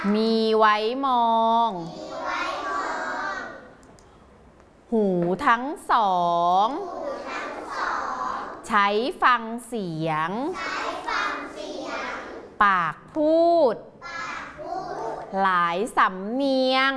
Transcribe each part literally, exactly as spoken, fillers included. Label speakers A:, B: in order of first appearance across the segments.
A: มีไว้มองหูทั้งสองใช้ฟังเสียงปากพูดหลายสำเนียง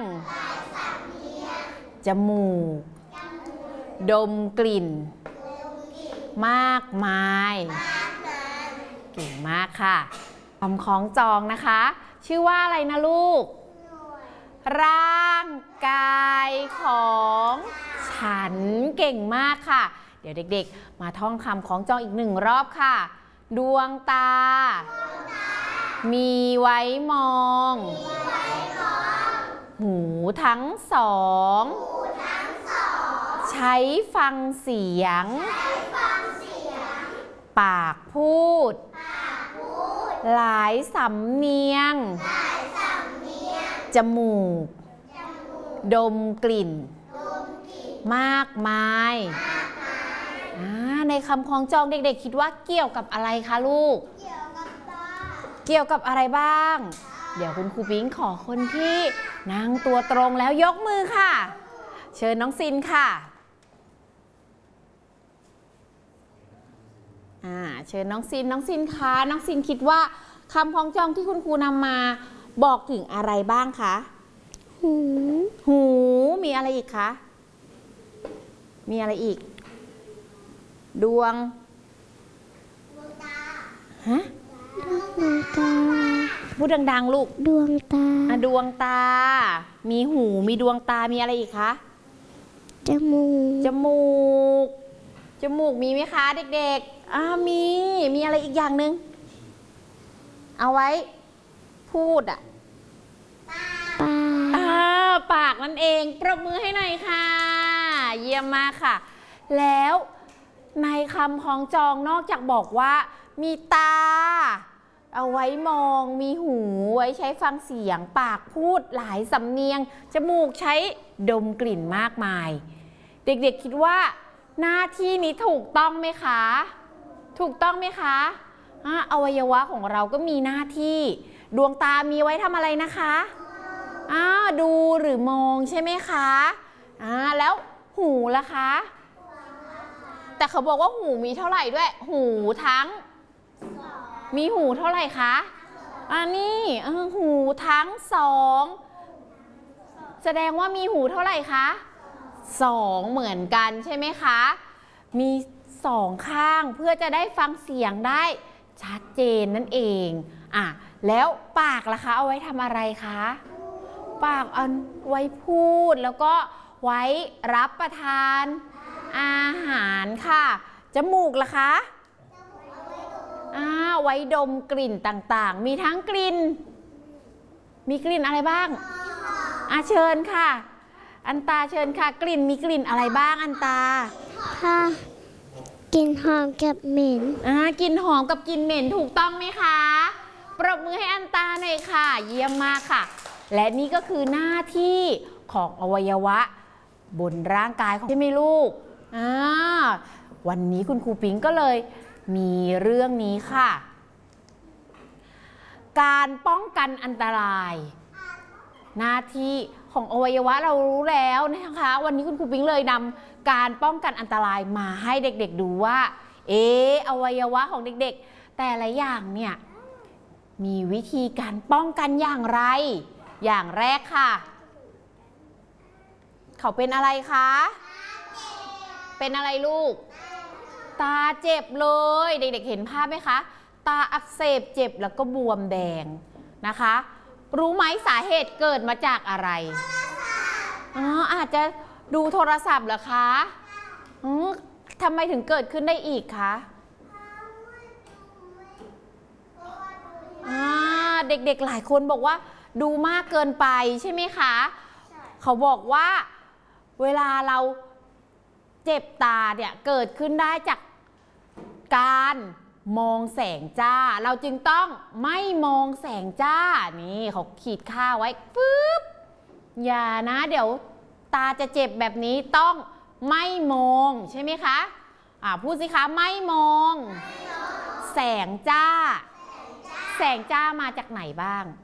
A: จมูกดมกลิ่นมากมายเก่งมากค่ะคำคล้องจองนะคะชื่อว่าอะไรนะลูกร่างกายของฉันเก่งมากค่ะเดี๋ยวเด็กๆมาท่องคำคล้องจองอีกหนึ่งรอบค่ะดวงตามีไว้มองหูทั้งสองใช้ฟังเสียงปากพูดหลายสำเนียงจมูกดมกลิ่นมากมายในคำคล้องจองเด็กๆคิดว่าเกี่ยวกับอะไรคะลูกเกี่ยวกับอะไรบ้างเดี๋ยวคุณครูปิ๊งขอคนที่นั่งตัวตรงแล้วยกมือค่ะเชิญน้องซินค่ะอ่าเชิญน้องซินน้องซินคะน้องซินคิดว่าคำคล้องจองที่คุณครูนำมาบอกถึงอะไรบ้างคะหูหูมีอะไรอีกคะมีอะไรอีกดวงดวงตาฮะดวงตาพูดดังๆลูกดวงตาอ่ะดวงตามีหูมีดวงตามีอะไรอีกคะจมูกจมูกจมูกมีไหมคะเด็กๆอ่ามีมีอะไรอีกอย่างหนึ่งเอาไว้พูดอ่ะปากอ่าปากนั่นเองปรบมือให้หน่อยค่ะเยี่ยมมากค่ะแล้วในคำคล้องจองนอกจากบอกว่ามีตาเอาไว้มองมีหูไว้ใช้ฟังเสียงปากพูดหลายสำเนียงจมูกใช้ดมกลิ่นมากมายเด็กๆคิดว่าหน้าที่นี้ถูกต้องไหมคะถูกต้องไหมคะอวัยวะของเราก็มีหน้าที่ดวงตามีไว้ทำอะไรนะคะอ่าดูหรือมองใช่ไหมคะอ่าแล้วหูล่ะคะแต่เขาบอกว่าหูมีเท่าไหร่ด้วยหูทั้งมีหูเท่าไหร่คะอันนี้หูทั้งสองแสดงว่ามีหูเท่าไหร่คะสองเหมือนกันใช่ไหมคะมีสองข้างเพื่อจะได้ฟังเสียงได้ชัดเจนนั่นเองอ่ะแล้วปากล่ะคะเอาไว้ทำอะไรคะปากเอาไว้พูดแล้วก็ไว้รับประทานอาหารค่ะจมูกล่ะคะอ่าไว้ดมกลิ่นต่างๆมีทั้งกลิ่นมีกลิ่นอะไรบ้างอ่ะเชิญค่ะอันตาเชิญค่ะกลิ่นมีกลิ่นอะไรบ้างอันตาค่ะกลิ่นหอมกับเหม็นอ่ากลิ่นหอมกับกลิ่นเหม็นถูกต้องไหมคะปรบมือให้อันตาหน่อยค่ะเยี่ยมมากค่ะและนี่ก็คือหน้าที่ของอวัยวะบนร่างกายของใช่ไหมลูกอ่าวันนี้คุณครูปิ๊งก็เลยมีเรื่องนี้ค่ะการป้องกันอันตรายหน้าที่ของอวัยวะเรารู้แล้วนะคะวันนี้คุณครูปิ๊งเลยนำการป้องกันอันตรายมาให้เด็กๆดูว่าเอออวัยวะของเด็กๆแต่ละอย่างเนี่ยมีวิธีการป้องกันอย่างไรอย่างแรกค่ะเขาเป็นอะไรคะเป็นอะไรลูกตาเจ็บเลยเด็กๆเห็นภาพไหมคะตาอักเสบเจ็บแล้วก็บวมแดงนะคะรู้ไหมสาเหตุเกิดมาจากอะไรอ๋ออาจจะดูโทรศัพท์เหรอคะอืมทำไมถึงเกิดขึ้นได้อีกคะอ่าเด็กๆหลายคนบอกว่าดูมากเกินไปใช่ไหมคะเขาบอกว่าเวลาเราเจ็บตาเนี่ยเกิดขึ้นได้จากการมองแสงจ้าเราจึงต้องไม่มองแสงจ้านี่เขาขีดค่าไว้ปึ๊บอย่านะเดี๋ยวตาจะเจ็บแบบนี้ต้องไม่มองใช่ไหมคะอ่าพูดสิคะไม่มองแสงจ้าแสงจ้ามาจากไหนบ้าง